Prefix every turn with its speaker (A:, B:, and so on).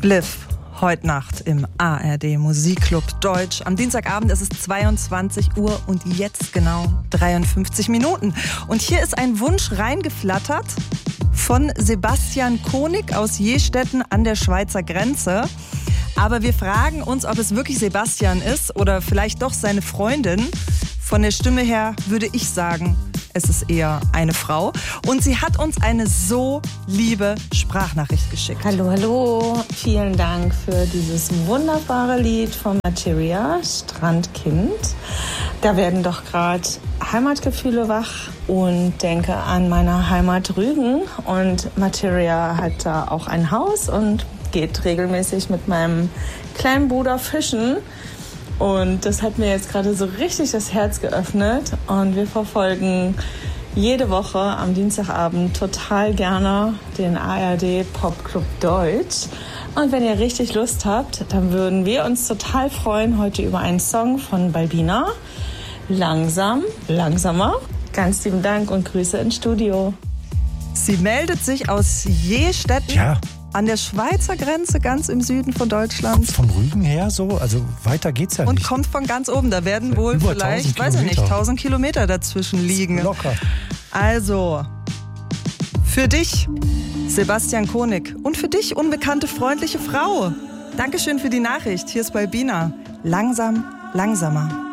A: Spliff. Heute Nacht im ARD Musikclub Deutsch. Am Dienstagabend ist es 22 Uhr und jetzt genau 53 Minuten. Und hier ist ein Wunsch reingeflattert von Sebastian Konig aus Jestetten an der Schweizer Grenze. Aber wir fragen uns, ob es wirklich Sebastian ist oder vielleicht doch seine Freundin. Von der Stimme her würde ich sagen, es ist eher eine Frau. Und sie hat uns eine so liebe Sprachnachricht geschickt.
B: Hallo, hallo. Vielen Dank für dieses wunderbare Lied von Materia, Strandkind. Da werden doch gerade Heimatgefühle wach und denke an meine Heimat Rügen. Und Materia hat da auch ein Haus und geht regelmäßig mit meinem kleinen Bruder fischen. Und das hat mir jetzt gerade so richtig das Herz geöffnet. Und wir verfolgen jede Woche am Dienstagabend total gerne den ARD Popclub Deutsch. Und wenn ihr richtig Lust habt, dann würden wir uns total freuen heute über einen Song von Balbina. Langsam, langsamer. Ganz lieben Dank und Grüße ins Studio.
A: Sie meldet sich aus Jestetten.
C: Ja.
A: An der Schweizer Grenze, ganz im Süden von Deutschland.
C: Vom Rügen her so, also weiter geht's ja
A: und
C: nicht.
A: Und kommt von ganz oben. Da werden wohl
C: über
A: vielleicht, weiß ich nicht, 1000 Kilometer dazwischen liegen.
C: Locker.
A: Also, für dich, Sebastian Konig. Und für dich, unbekannte, freundliche Frau. Dankeschön für die Nachricht. Hier ist Balbina. Langsam, langsamer.